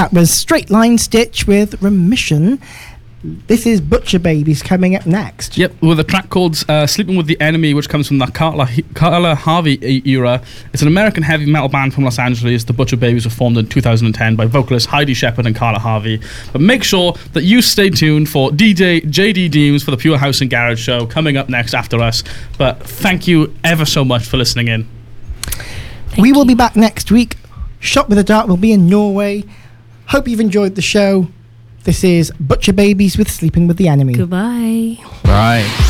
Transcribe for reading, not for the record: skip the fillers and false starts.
That was Straight Line Stitch with Remission. This is Butcher Babies coming up next. Yep, with a track called Sleeping With the Enemy, which comes from the Carla Harvey era. It's an American heavy metal band from Los Angeles. The Butcher Babies were formed in 2010 by vocalists Heidi Shepard and Carla Harvey. But make sure that you stay tuned for DJ JD Deems for the Pure House and Garage show coming up next after us. But thank you ever so much for listening in. We will be back next week. Shot with the Dark will be in Norway. Hope you've enjoyed the show. This is Butcher Babies with Sleeping With the Enemy. Goodbye. Right.